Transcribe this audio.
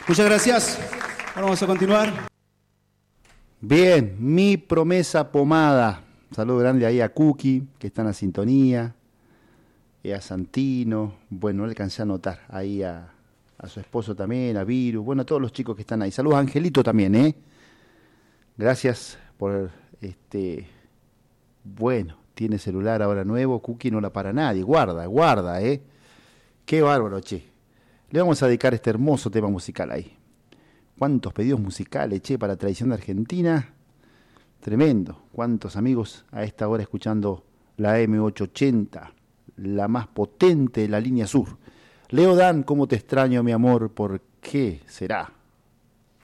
Muchas gracias. Ahora vamos a continuar. Bien, Mi Promesa Pomada. Saludo grande ahí a Cookie, que está en la sintonía, y a Santino. Bueno, no le alcancé a notar ahí a su esposo también, a Viru. Bueno, a todos los chicos que están ahí. Saludos a Angelito también, ¿eh? Gracias por Bueno, tiene celular ahora nuevo. Cookie no la para nadie. Guarda, ¿eh? Qué bárbaro, che. Le vamos a dedicar este hermoso tema musical ahí. Cuántos pedidos musicales, che, para Tradición de Argentina. Tremendo. Cuántos amigos a esta hora escuchando la M880, la más potente de la línea sur. Leo Dan, cómo te extraño, mi amor, ¿por qué será?